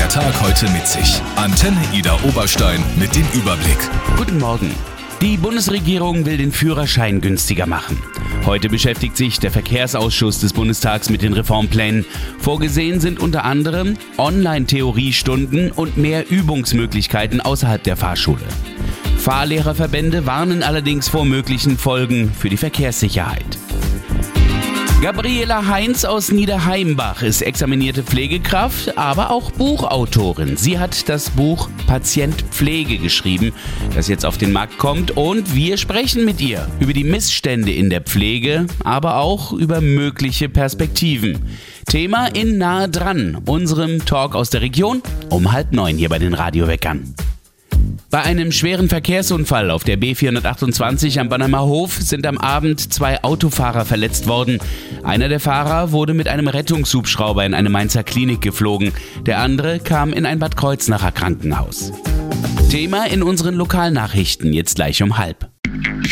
der Tag heute mit sich? Antenne Ida Oberstein mit dem Überblick. Guten Morgen. Die Bundesregierung will den Führerschein günstiger machen. Heute beschäftigt sich der Verkehrsausschuss des Bundestags mit den Reformplänen. Vorgesehen sind unter anderem Online-Theoriestunden und mehr Übungsmöglichkeiten außerhalb der Fahrschule. Fahrlehrerverbände warnen allerdings vor möglichen Folgen für die Verkehrssicherheit. Gabriela Heinz aus Niederheimbach ist examinierte Pflegekraft, aber auch Buchautorin. Sie hat das Buch Patient Pflege geschrieben, das jetzt auf den Markt kommt, und wir sprechen mit ihr über die Missstände in der Pflege, aber auch über mögliche Perspektiven. Thema in Nahe dran, unserem Talk aus der Region um 8:30 hier bei den Radioweckern. Bei einem schweren Verkehrsunfall auf der B428 am Bannheimer Hof sind am Abend 2 Autofahrer verletzt worden. Einer der Fahrer wurde mit einem Rettungshubschrauber in eine Mainzer Klinik geflogen. Der andere kam in ein Bad Kreuznacher Krankenhaus. Thema in unseren Lokalnachrichten jetzt gleich um 12:30.